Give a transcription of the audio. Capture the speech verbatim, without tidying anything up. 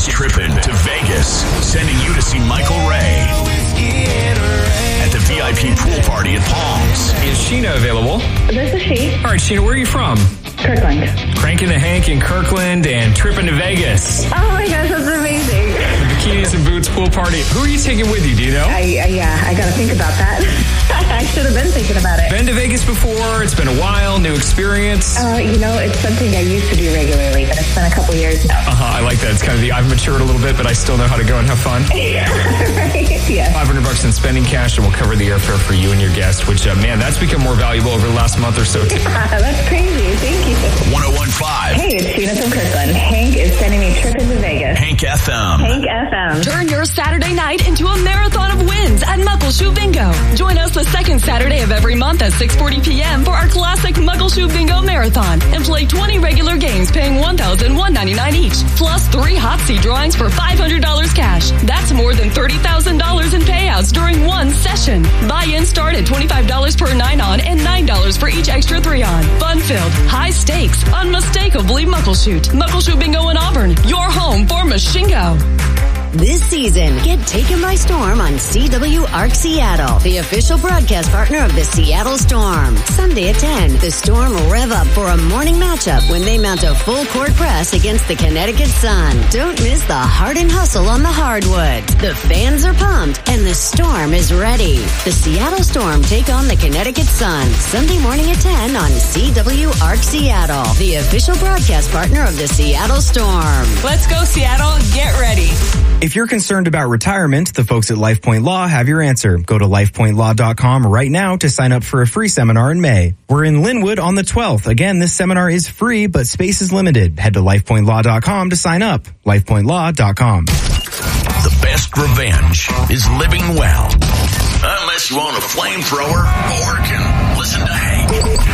is tripping to Vegas, sending you to see Michael Ray at the V I P pool party at Palms. Is Sheena available? This is she. All right, Sheena, where are you from? Kirkland. Cranking the Hank in Kirkland and tripping to Vegas. Oh my gosh, that's amazing. The bikinis and boots pool party. Who are you taking with you? Do you know? I, uh, yeah, I gotta think about that. I should have been thinking about it. Been to Vegas before? It's been a while. New experience? Uh, you know, it's something I used to do regularly, but it's been a couple years now. Uh-huh, I like that. It's kind of the, I've matured a little bit, but I still know how to go and have fun. Right, yeah. five hundred bucks in spending cash, and we'll cover the airfare for you and your guest, which, uh, man, that's become more valuable over the last month or so. Too. Yeah, that's crazy. Thank you. one oh one point five. Hey, it's Sheena from Kirkland. Hank is sending me tripping to Vegas. Hank F M. Hank F M. Turn your Saturday night into a marathon of wins at Muckleshoot Bingo. Join us the second Saturday of every month at six forty p.m. for our classic Muckleshoot Bingo Marathon and play twenty regular games paying one thousand one hundred ninety-nine dollars each, plus three hot seat drawings for five hundred dollars cash. That's more than thirty thousand dollars in payouts during one session. Buy-in start at twenty-five dollars per nine-on and nine dollars for each extra three-on. Fun-filled, high stakes, unmistakably Muckleshoot. Muckleshoot Bingo in Auburn, your home for Machingo. This season, get taken by storm on C W Arc Seattle, the official broadcast partner of the Seattle Storm. Sunday at ten, the Storm will rev up for a morning matchup when they mount a full court press against the Connecticut Sun. Don't miss the heart and hustle on the hardwood. The fans are pumped and the Storm is ready. The Seattle Storm take on the Connecticut Sun Sunday morning at ten on C W Arc Seattle, the official broadcast partner of the Seattle Storm. Let's go, Seattle. Get ready. If you're concerned about retirement, the folks at LifePoint Law have your answer. Go to life point law dot com right now to sign up for a free seminar in May. We're in Linwood on the twelfth. Again, this seminar is free, but space is limited. Head to life point law dot com to sign up. life point law dot com. The best revenge is living well. Unless you own a flamethrower or can listen to Hank.